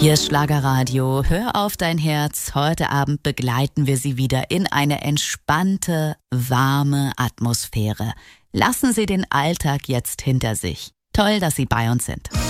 Hier ist Schlagerradio. Hör auf dein Herz. Heute Abend begleiten wir Sie wieder in eine entspannte, warme Atmosphäre. Lassen Sie den Alltag jetzt hinter sich. Toll, dass Sie bei uns sind.